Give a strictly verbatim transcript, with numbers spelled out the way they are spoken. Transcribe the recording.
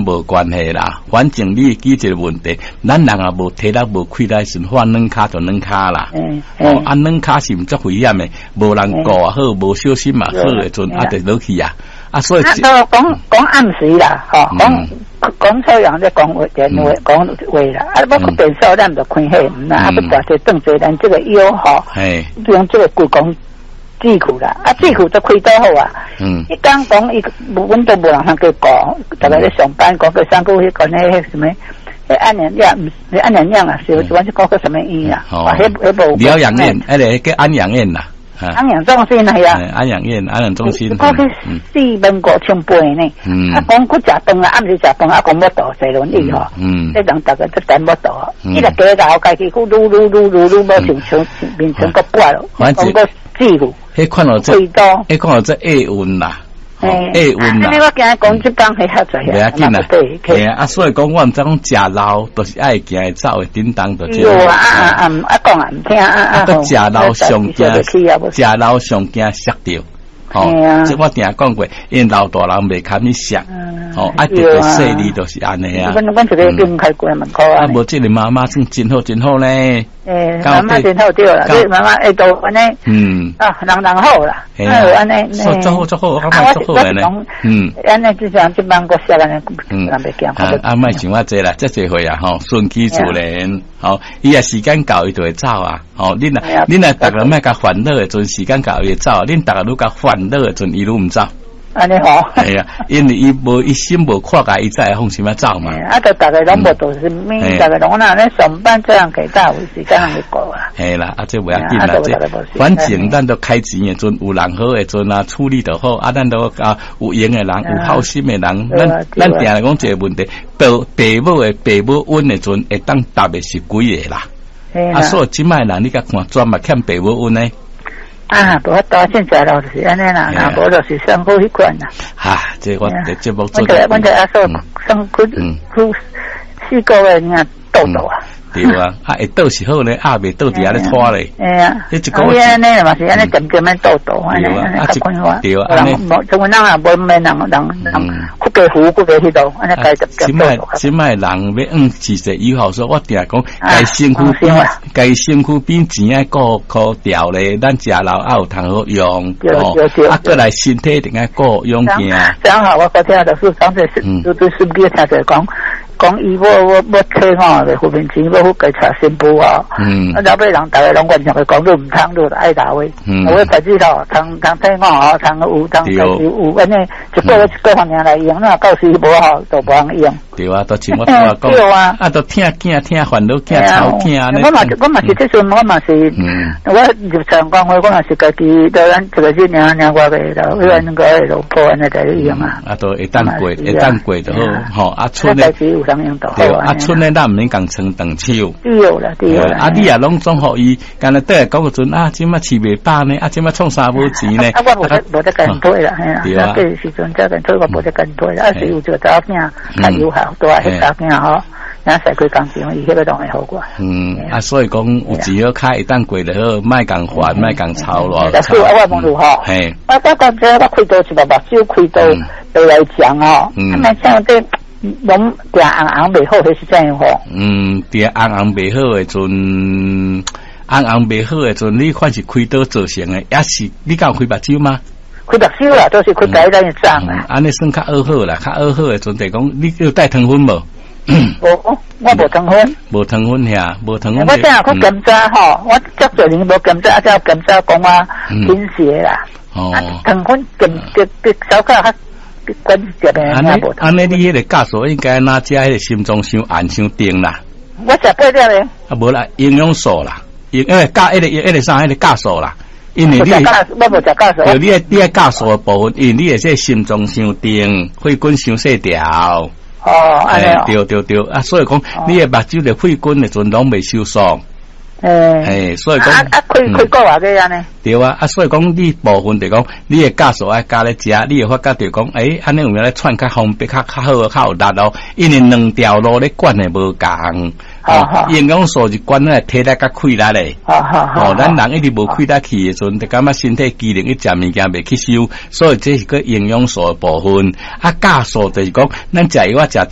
无关系啦，反正你记一个问题，咱人也无体力无气力，先换软骹就软骹啦。嗯哦，啊软骹是毋足危险诶，无人顾也好，无小心嘛好诶，阵啊就落去啊。啊，所以啊，都讲讲暗时啦，吼，讲讲朝阳在讲话电话讲话啦，啊，包括电视咱就看迄唔啦，啊，不大些动作，咱这个腰吼，用这个骨讲智库啦，啊，智库都开多好啊。嗯。一讲讲伊，阮都无人通去讲，大家咧上班讲个三个月讲迄迄什么，迄安阳样，迄安阳样啊，是是讲是讲个什么医啊？哦，迄迄无。疗养院， 迄个叫安阳院啦。 安阳中心系啊， 安阳院、安阳中心， 我去四万五千八呢。嗯，啊，讲佢食饭啊，暗时食饭啊，讲要倒坐轮椅吼。嗯，这人大家都等要倒，伊个家搞家己，佢愈愈愈愈愈冇上上变成个怪咯，讲个制度。 迄看到这，迄看到这下运啦。 诶，下运啦。你我今日讲这帮系较侪。 袂要紧啦，对，啊，所以讲我毋知讲食老，都是爱行走诶，叮当就。 有啊啊啊！啊讲啊唔听啊啊！ 啊，食老上惊，食老上惊摔着。哦，即我定讲过，因老大人袂堪去摔。哦，啊，特别细腻就是安尼啊。 阮阮这个并开过门口啊。 啊，无即个妈妈真真好真好咧。 诶，妈妈真好对啦，你妈妈会都安尼。嗯。啊，人人好啦。 系啊。安尼。做做好做好，好好做好咧。嗯。安尼就像即帮个小安尼，嗯，袂惊。啊，啊，莫想我济啦，即一回啊，吼，顺其自然。好，伊啊时间到伊就会走啊。哦，恁啊，恁啊，逐个莫甲烦恼诶，阵时间到伊会走，恁逐个愈甲烦恼诶，阵伊愈毋走。 安尼好， 系啊，因为伊无伊心无看家，伊才会放心啊走嘛。 啊，就大家拢无做什么，大家拢那咧上班这样给大有时间去过啊。 系啦，啊，这不要紧啦，这反正咱都开钱诶阵，有人好诶阵啊，处理得好啊，咱都啊有闲诶人，有好心诶人，咱咱定来讲一个问题，爸爸母诶爸母温诶阵，会当答诶是几个啦？啊，所以即摆人你甲看专嘛欠爸母温诶。 啊，无多现在咯是安尼啦，那无就是生活习惯啦。 哈，这我这节目做。 我这我这阿说生活苦四个月人家豆豆啊。 对啊，啊会倒是好咧，啊未倒伫遐咧拖咧。 哎呀，你一个月安尼嘛是安尼点点样倒倒安尼安尼较快活。对啊，安尼无像阮人啊无咩人人人去给服去给迄度，安尼该点点倒倒。 即摆人要嗯，其实以后说，我定讲该身躯比该身躯比钱爱顾顾掉咧，咱食老啊有通好用哦。啊，过来身体定爱顾用行。 这样好，我昨天就是刚才是就对身边听者讲。讲伊我我我退吼，就负面钱，我去查新妇哦。嗯。啊，后尾人大家拢关上去讲，你唔通，你就爱打位。嗯。我开始吼，通通退吼，哦，通有，通有有，安尼一个月一个方面来用，那到时无好就无人用。 对啊，都像我拄啊讲。对啊。啊，都听听听烦恼，听吵听安尼。 我嘛我嘛是即阵，我嘛是，嗯。我入场讲话，我嘛是家己，当然这个是娘娘我嘅啦，因为那个老婆安尼在用啊。 啊，都会当过，会当过就好，吼啊，村咧。 对啊，村内咱毋免共撑长手。 对啦，对啦。 啊，你啊拢总互伊，干那倒来讲个阵啊，即马饲袂饱呢，啊，即马创啥无钱呢？ 啊，我无得无得跟推啦，嘿啦。对啊。那个时阵再跟推，我无得跟推啦。啊，是有这个查囝较有效，对啊，迄查囝吼，咱社区工厂伊迄个当会好过。嗯， 啊，所以讲有只好开一旦过就好，莫共烦，莫共吵咯。 但是我问如吼，嘿，我我刚才我开刀是目目睭开刀来讲哦，嗯，那像这。拢定红红袂好，迄是怎样吼？ 嗯，定红红袂好诶，阵红红袂好诶，阵你看是开刀造成诶，也是你敢有开目睭吗？ 开目睭啦，都是开白咱长啊。 安尼算较好好啦，较好好诶，阵就讲你有带糖分无？ 无，我无糖分。 无糖分遐，无糖分。 我正有去检查吼，我足多年无检查，啊，才检查讲我贫血啦。哦。糖分检检检小可较。 安尼安尼，你迄个教授应该哪食迄个心脏伤暗伤定啦？ 我食八粒咧。 啊，无啦，营养素啦，因为教迄个迄个啥，迄个教授啦。因为你我无食教授。 就你你个教授的部分，因为你个这心脏伤定，血管伤细条。 哦，安尼。 对对对，啊，所以讲你个目睭的血管的阵拢未收缩。诶，所以讲， 啊啊，开开个话个安尼。 对啊，啊，所以讲你部分就讲，你诶家属爱加咧食，你会发觉着讲，诶，安尼有影咧喘较方便，较较好，较有力咯。因为两条路咧管诶无共，哦，营养素是管咧体力较气力咧。哦哦，咱人一直无气力去诶阵，就感觉身体机能一食物件袂吸收，所以这是个营养素诶部分。啊，家属就是讲，咱食药啊食。